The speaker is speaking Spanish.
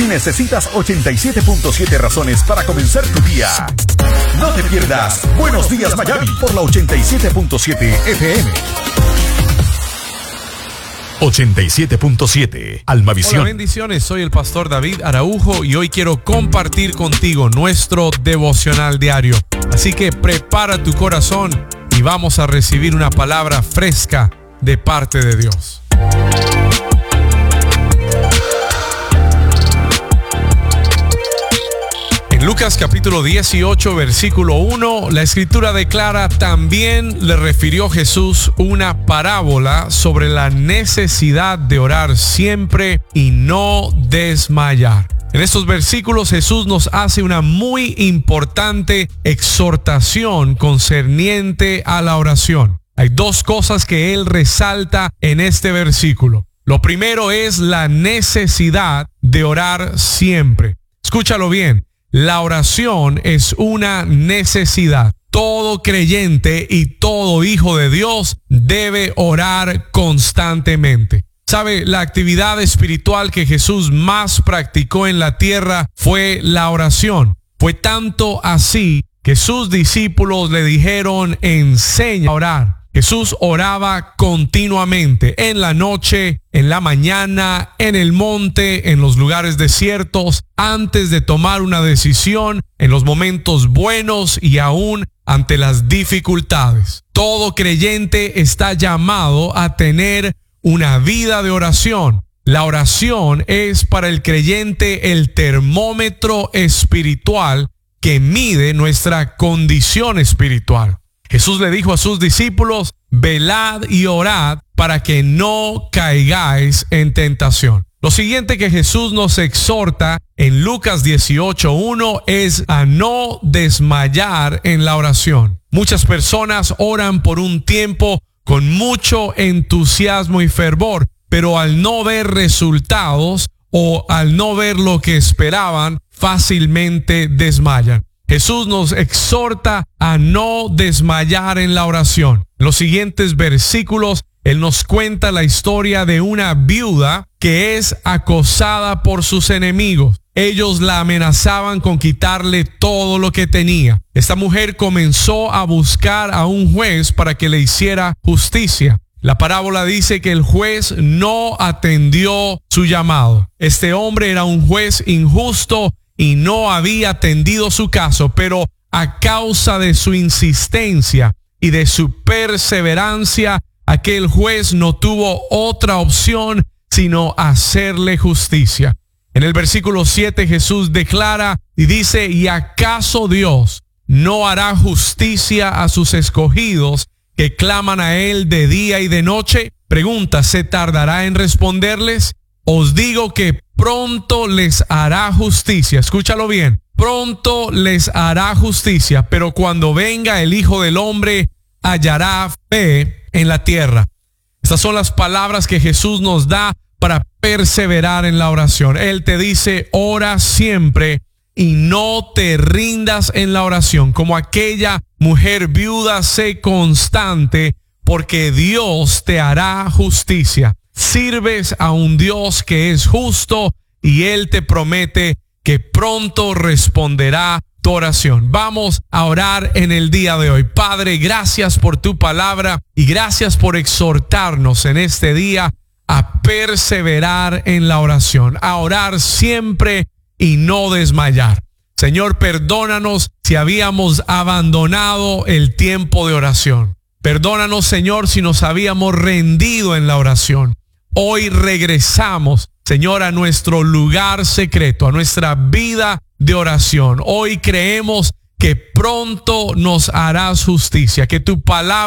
Si necesitas 87.7 razones para comenzar tu día, no te pierdas Buenos Días Miami por la 87.7 FM. 87.7 Almavisión. Hola, bendiciones. Soy el pastor David Araujo y hoy quiero compartir contigo nuestro devocional diario. Así que prepara tu corazón y vamos a recibir una palabra fresca de parte de Dios. En Lucas capítulo 18, versículo 1, la escritura declara: también le refirió Jesús una parábola sobre la necesidad de orar siempre y no desmayar. En estos versículos Jesús nos hace una muy importante exhortación concerniente a la oración. Hay dos cosas que él resalta en este versículo. Lo primero es la necesidad de orar siempre. Escúchalo bien. La oración es una necesidad. Todo creyente y todo hijo de Dios debe orar constantemente. ¿Sabe? La actividad espiritual que Jesús más practicó en la tierra fue la oración. Fue tanto así que sus discípulos le dijeron: enseña a orar. Jesús oraba continuamente, en la noche, en la mañana, en el monte, en los lugares desiertos, antes de tomar una decisión, en los momentos buenos y aún ante las dificultades. Todo creyente está llamado a tener una vida de oración. La oración es para el creyente el termómetro espiritual que mide nuestra condición espiritual. Jesús le dijo a sus discípulos: velad y orad para que no caigáis en tentación. Lo siguiente que Jesús nos exhorta en Lucas 18:1 es a no desmayar en la oración. Muchas personas oran por un tiempo con mucho entusiasmo y fervor, pero al no ver resultados o al no ver lo que esperaban, fácilmente desmayan. Jesús nos exhorta a no desmayar en la oración. En los siguientes versículos, Él nos cuenta la historia de una viuda que es acosada por sus enemigos. Ellos la amenazaban con quitarle todo lo que tenía. Esta mujer comenzó a buscar a un juez para que le hiciera justicia. La parábola dice que el juez no atendió su llamado. Este hombre era un juez injusto y no había atendido su caso, pero a causa de su insistencia y de su perseverancia, aquel juez no tuvo otra opción sino hacerle justicia. En el versículo 7 Jesús declara y dice: ¿y acaso Dios no hará justicia a sus escogidos que claman a Él de día y de noche? Pregunta: ¿se tardará en responderles? Os digo que pronto les hará justicia. Escúchalo bien. Pronto les hará justicia, pero cuando venga el Hijo del Hombre, hallará fe en la tierra. Estas son las palabras que Jesús nos da para perseverar en la oración. Él te dice: ora siempre y no te rindas en la oración. Como aquella mujer viuda, sé constante, porque Dios te hará justicia. Sirves a un Dios que es justo y Él te promete que pronto responderá tu oración. Vamos a orar en el día de hoy. Padre, gracias por tu palabra y gracias por exhortarnos en este día a perseverar en la oración, a orar siempre y no desmayar. Señor, perdónanos si habíamos abandonado el tiempo de oración. Perdónanos, Señor, si nos habíamos rendido en la oración. Hoy regresamos, Señor, a nuestro lugar secreto, a nuestra vida de oración. Hoy creemos que pronto nos harás justicia, que tu palabra